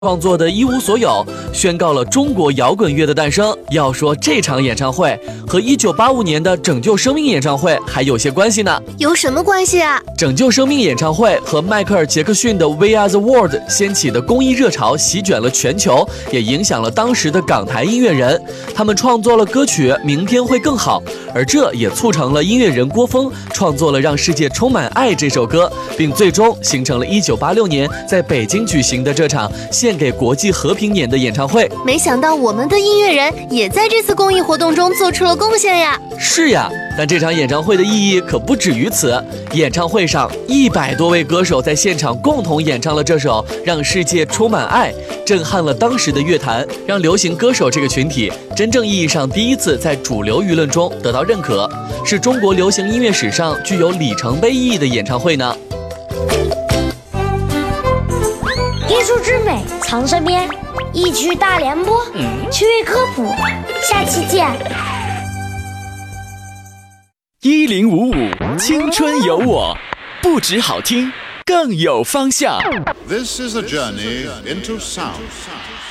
创作的《一无所有》宣告了中国摇滚乐的诞生。要说这场演唱会和1985年的拯救生命演唱会还有些关系呢。 有什么关系啊？ 拯救生命演唱会和迈克尔·杰克逊的《We Are the World》掀起的公益热潮席卷了全球，也影响了当时的港台音乐人。他们创作了歌曲《明天会更好》，而这也促成了音乐人郭峰创作了《让世界充满爱》这首歌，并最终形成了1986年在北京举行的这场献给国际和平年的演唱会。 没想到我们的音乐人也在这次公益活动中做出了贡献呀！ 是呀，但这场演唱会的意义可不止于此。演唱会上100多位歌手在现场共同演唱了这首《让世界充满爱》，震撼了当时的乐坛，让流行歌手这个群体真正意义上第一次在主流舆论中得到认可，是中国流行音乐史上具有里程碑意义的演唱会呢。 艺术之美藏身边，一曲大联播，趣味科普，下期见。 1055青春有我，不止好听，更有方向。 This is a journey into sound.